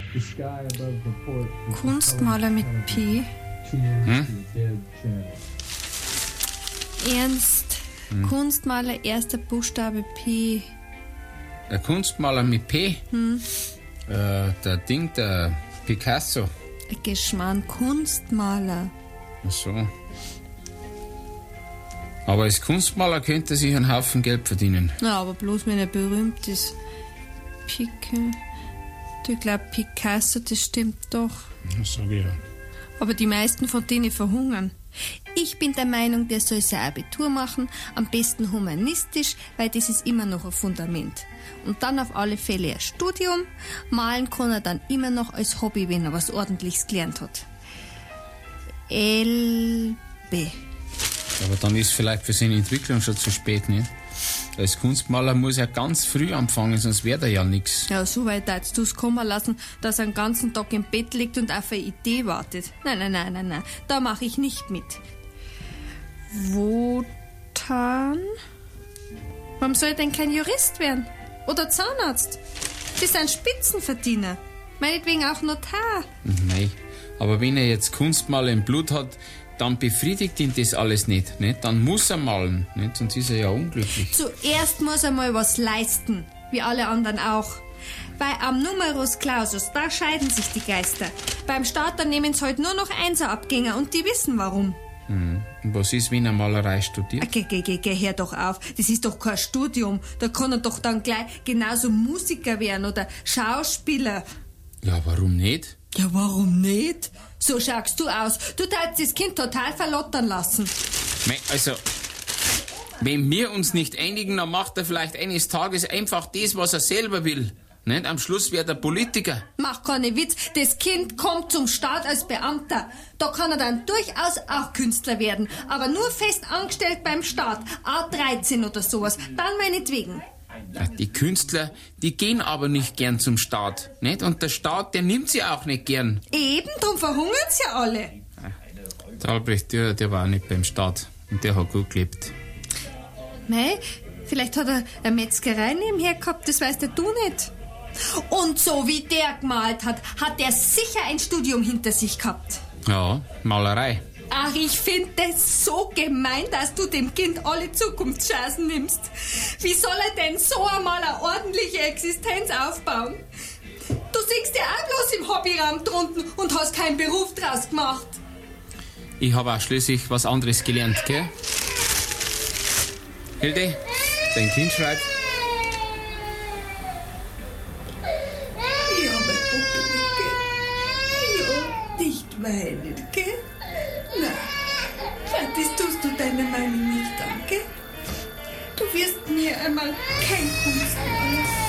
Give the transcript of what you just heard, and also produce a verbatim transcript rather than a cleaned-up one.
Kunstmaler mit P. Hm? Ernst. Hm. Kunstmaler, erster Buchstabe P. Der Kunstmaler mit P? Hm. Äh, der Ding, der Picasso. Geschmarrn, Kunstmaler. Ach so. Aber als Kunstmaler könnte er sich einen Haufen Geld verdienen. Na, aber bloß wenn er berühmt ist. Pique. Ich glaube, Picasso, das stimmt doch. Das sag ich ja. Aber die meisten von denen verhungern. Ich bin der Meinung, der soll sein Abitur machen, am besten humanistisch, weil das ist immer noch ein Fundament. Und dann auf alle Fälle ein Studium. Malen kann er dann immer noch als Hobby, wenn er was Ordentliches gelernt hat. L B. Aber dann ist vielleicht für seine Entwicklung schon zu spät, nicht? Als Kunstmaler muss er ganz früh anfangen, sonst wird er ja nichts. Ja, so weit hättest du es kommen lassen, dass er den ganzen Tag im Bett liegt und auf eine Idee wartet. Nein, nein, nein, nein, nein, da mache ich nicht mit. Wotan? Warum soll er denn kein Jurist werden? Oder Zahnarzt? Das sind Spitzenverdiener. Meinetwegen auch Notar. Nein, aber wenn er jetzt Kunstmaler im Blut hat, dann befriedigt ihn das alles nicht, nicht? Dann muss er malen, nicht? Sonst ist er ja unglücklich. Zuerst muss er mal was leisten, wie alle anderen auch. Weil am Numerus Clausus, da scheiden sich die Geister. Beim Staat, da nehmen sie halt nur noch Einser-Abgänger und die wissen warum. Hm. Und was ist, wenn er Malerei studiert? Geh, geh, geh, geh, hör doch auf. Das ist doch kein Studium. Da kann er doch dann gleich genauso Musiker werden oder Schauspieler. Ja, warum nicht? Ja, warum nicht? So schaust du aus. Du darfst das Kind total verlottern lassen. Also, wenn wir uns nicht einigen, dann macht er vielleicht eines Tages einfach das, was er selber will. Nicht? Am Schluss wird er Politiker. Mach keine Witz. Das Kind kommt zum Staat als Beamter. Da kann er dann durchaus auch Künstler werden. Aber nur fest angestellt beim Staat. A dreizehn oder sowas. Dann meinetwegen. Ja, die Künstler, die gehen aber nicht gern zum Staat, nicht? Und der Staat, der nimmt sie auch nicht gern. Eben, drum verhungern sie ja alle. Der Albrecht, der, der war auch nicht beim Staat. Und der hat gut gelebt. Mei, vielleicht hat er eine Metzgerei nebenher gehabt, das weißt ja du nicht. Und so wie der gemalt hat, hat er sicher ein Studium hinter sich gehabt. Ja, Malerei. Ach, ich finde das so gemein, dass du dem Kind alle Zukunftschancen nimmst. Wie soll er denn so einmal eine ordentliche Existenz aufbauen? Du singst ja auch bloß im Hobbyraum drunten und hast keinen Beruf draus gemacht. Ich habe auch schließlich was anderes gelernt, gell? Hilde, dein Kind schreit. Ja, mein Puppelige. Ja, nicht weinen, gell? Nein, das tust du deiner Mami nicht an, gell? Du wirst mir einmal kein Kunstmaler.